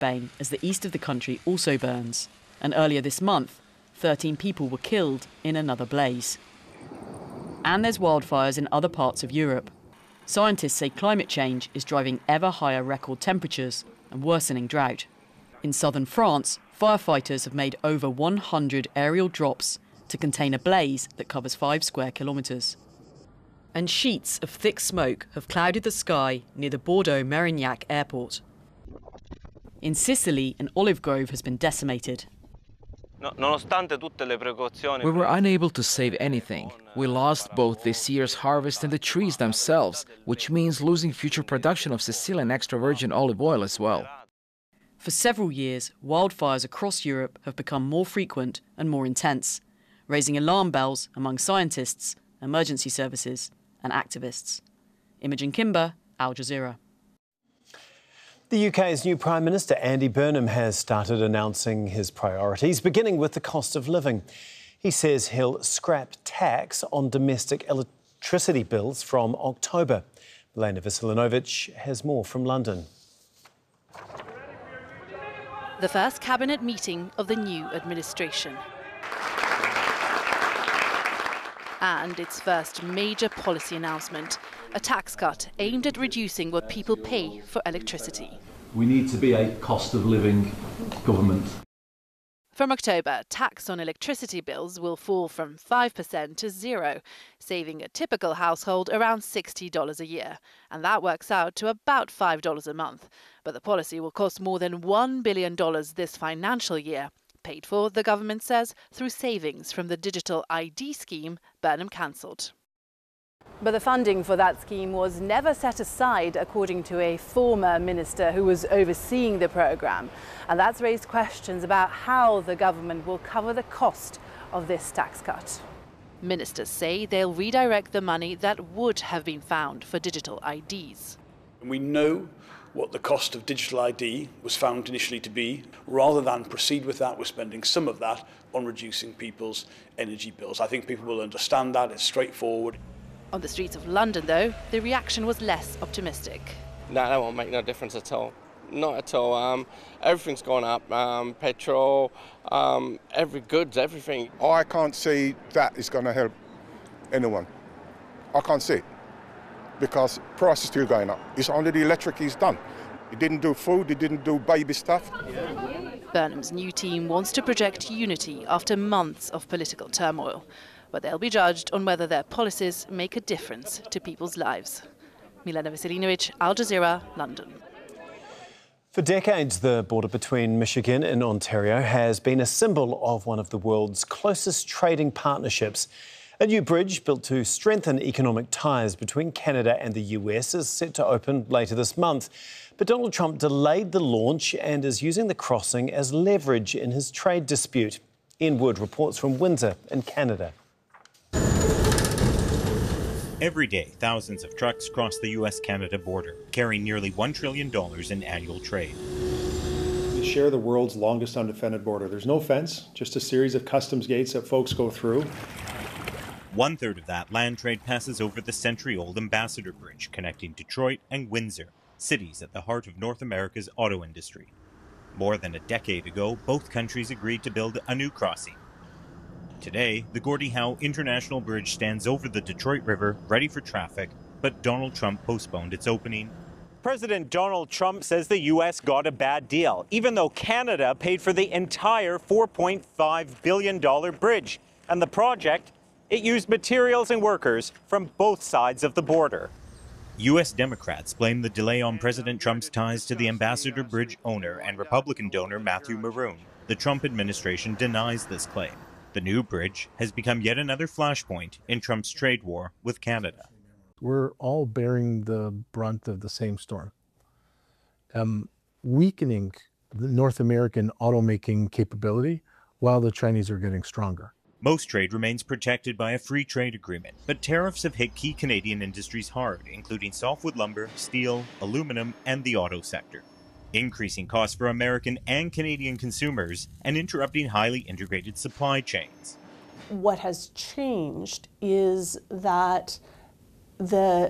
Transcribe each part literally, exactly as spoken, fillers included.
bane as the east of the country also burns. And earlier this month, thirteen people were killed in another blaze. And there's wildfires in other parts of Europe. Scientists say climate change is driving ever higher record temperatures and worsening drought. In southern France, firefighters have made over one hundred aerial drops to contain a blaze that covers five square kilometres. And sheets of thick smoke have clouded the sky near the Bordeaux-Mérignac airport. In Sicily, an olive grove has been decimated. We were unable to save anything. We lost both this year's harvest and the trees themselves, which means losing future production of Sicilian extra virgin olive oil as well. For several years, wildfires across Europe have become more frequent and more intense, raising alarm bells among scientists, emergency services and activists. Imogen Kimber, Al Jazeera. The U K's new Prime Minister Andy Burnham has started announcing his priorities, beginning with the cost of living. He says he'll scrap tax on domestic electricity bills from October. Milena Veselinovic has more from London. The first cabinet meeting of the new administration. And its first major policy announcement, a tax cut aimed at reducing what people pay for electricity. We need to be a cost of living government. From October, tax on electricity bills will fall from five percent to zero, saving a typical household around sixty dollars a year. And that works out to about five dollars a month. But the policy will cost more than one billion dollars this financial year, paid for, the government says, through savings from the digital I D scheme Burnham cancelled. But the funding for that scheme was never set aside, according to a former minister who was overseeing the programme. And that's raised questions about how the government will cover the cost of this tax cut. Ministers say they'll redirect the money that would have been found for digital I Ds. We know what the cost of digital I D was found initially to be. Rather than proceed with that, we're spending some of that on reducing people's energy bills. I think people will understand that. It's straightforward. On the streets of London, though, the reaction was less optimistic. No, that won't make no difference at all. Not at all. Um, everything's gone up. Um, petrol, um, every goods, everything. I can't see that is going to help anyone. I can't see it because price is still going up. It's only the electric is done. It didn't do food. It didn't do baby stuff. Burnham's new team wants to project unity after months of political turmoil. But they'll be judged on whether their policies make a difference to people's lives. Milena Veselinovic, Al Jazeera, London. For decades, the border between Michigan and Ontario has been a symbol of one of the world's closest trading partnerships. A new bridge built to strengthen economic ties between Canada and the U S is set to open later this month. But Donald Trump delayed the launch and is using the crossing as leverage in his trade dispute. Ian Wood reports from Windsor in Canada. Every day, thousands of trucks cross the U S Canada border, carrying nearly one trillion dollars in annual trade. We share the world's longest undefended border. There's no fence, just a series of customs gates that folks go through. One third of that land trade passes over the century-old Ambassador Bridge, connecting Detroit and Windsor, cities at the heart of North America's auto industry. More than a decade ago, both countries agreed to build a new crossing. Today, the Gordie Howe International Bridge stands over the Detroit River, ready for traffic, but Donald Trump postponed its opening. President Donald Trump says the U S got a bad deal, even though Canada paid for the entire four point five billion dollars bridge. And the project, it used materials and workers from both sides of the border. U S Democrats blame the delay on President Trump's ties to the Ambassador Bridge owner and Republican donor Matthew Maroon. The Trump administration denies this claim. The new bridge has become yet another flashpoint in Trump's trade war with Canada. We're all bearing the brunt of the same storm, um, weakening the North American automaking capability while the Chinese are getting stronger. Most trade remains protected by a free trade agreement, but tariffs have hit key Canadian industries hard, including softwood lumber, steel, aluminum, and the auto sector, increasing costs for American and Canadian consumers and interrupting highly integrated supply chains. What has changed is that the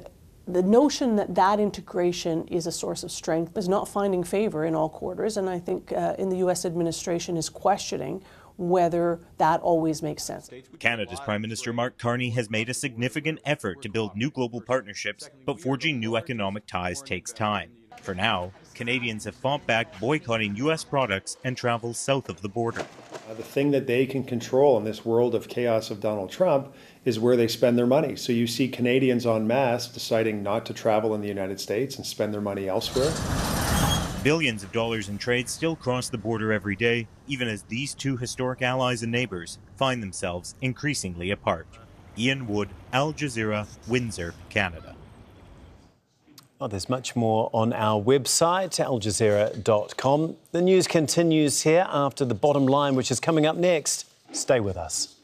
The notion that that integration is a source of strength is not finding favor in all quarters, and I think uh, in the U S administration is questioning whether that always makes sense. Canada's Prime Minister Mark Carney has made a significant effort to build new global partnerships, but forging new economic ties takes time. For now, Canadians have fought back boycotting U S products and travel south of the border. Uh, the thing that they can control in this world of chaos of Donald Trump is where they spend their money. So you see Canadians en masse deciding not to travel in the United States and spend their money elsewhere. Billions of dollars in trade still cross the border every day, even as these two historic allies and neighbors find themselves increasingly apart. Ian Wood, Al Jazeera, Windsor, Canada. Oh, there's much more on our website, al jazeera dot com. The news continues here after the bottom line, which is coming up next. Stay with us.